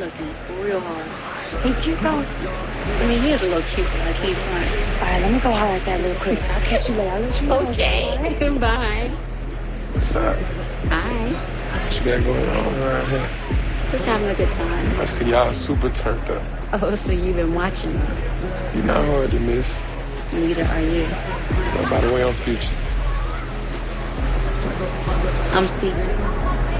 looking real hard. Thank you, though. I mean, he is a little cute, but I can't front. All right, let me go holler at that real quick. I'll catch you later. I'll let you know. Okay. Bye. What's up? Hi. What you got going on around here? Just having a good time. I see y'all super turned up. Oh, so you've been watching me. You're not hard to miss. Neither are you. Oh, by the way, I'm Future. I'm C.